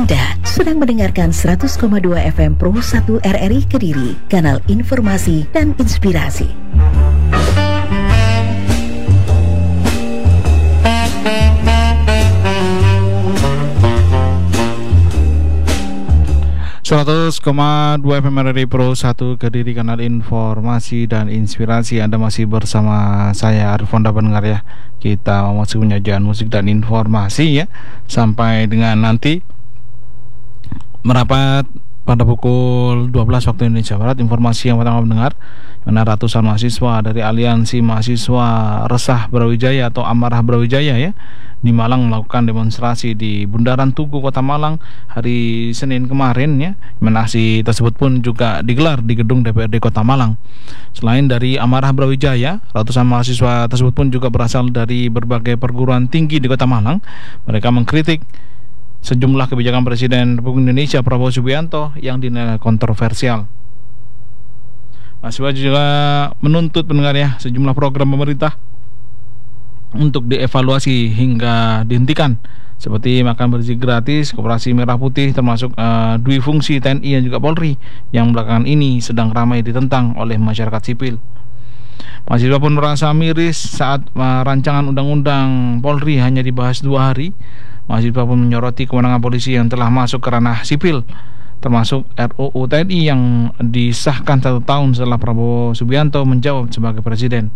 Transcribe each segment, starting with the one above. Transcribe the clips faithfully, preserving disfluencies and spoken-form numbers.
Anda sedang mendengarkan seratus koma dua F M Pro satu R R I Kediri, kanal informasi dan inspirasi. seratus koma dua F M R R I Pro satu Kediri, kanal informasi dan inspirasi. Anda masih bersama saya Arif Fonda, pendengar ya. Kita masih menyajikan musik dan informasi ya, sampai dengan nanti merapat pada pukul dua belas waktu Indonesia Barat. Informasi yang pertama mendengar, mana ratusan mahasiswa dari Aliansi Mahasiswa Resah Brawijaya atau Amarah Brawijaya ya, di Malang melakukan demonstrasi di Bundaran Tugu Kota Malang hari Senin kemarin ya. Aksi tersebut pun juga digelar di gedung D P R D Kota Malang. Selain dari Amarah Brawijaya, ratusan mahasiswa tersebut pun juga berasal dari berbagai perguruan tinggi di Kota Malang. Mereka mengkritik sejumlah kebijakan Presiden Republik Indonesia Prabowo Subianto yang dinilai kontroversial. Mahasiswa juga menuntut, pendengar ya, sejumlah program pemerintah untuk dievaluasi hingga dihentikan, seperti makan bergizi gratis, koperasi merah putih, termasuk uh, dui fungsi T N I dan juga Polri yang belakangan ini sedang ramai ditentang oleh masyarakat sipil. Mahasiswa pun merasa miris saat uh, rancangan undang-undang Polri hanya dibahas dua hari. Mahasiswa pun menyoroti kewenangan polisi yang telah masuk ke ranah sipil, termasuk R U U T N I yang disahkan satu tahun setelah Prabowo Subianto menjawab sebagai presiden.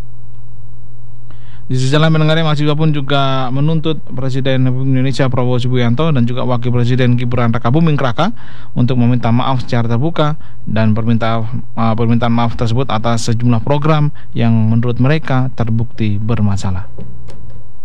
Di sisi lain, mendengarnya, mahasiswa pun juga menuntut Presiden Republik Indonesia Prabowo Subianto dan juga Wakil Presiden Gibran Rakabuming Raka untuk meminta maaf secara terbuka dan perminta, uh, permintaan maaf tersebut atas sejumlah program yang menurut mereka terbukti bermasalah.